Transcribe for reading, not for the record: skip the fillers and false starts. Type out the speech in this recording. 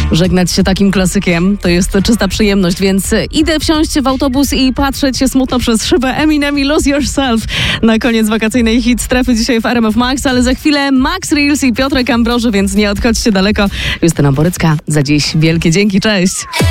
żegnać się takim klasykiem. To jest czysta przyjemność, więc idę wsiąść w autobus i patrzeć się smutno przez szybę. Eminem i Lose Yourself na koniec wakacyjnej hit strefy dzisiaj w RMF Max, ale za chwilę Max Reels i Piotrek Ambroży, więc nie odchodźcie daleko. Justyna Borycka, za dziś wielkie dzięki, cześć!